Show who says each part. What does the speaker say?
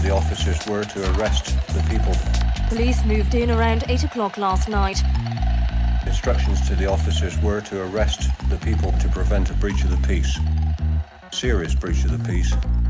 Speaker 1: the officers were to arrest the people.
Speaker 2: Police moved in around 8 o'clock last night.
Speaker 1: Instructions to the officers were to arrest the people to prevent a breach of the peace. Serious breach of the peace.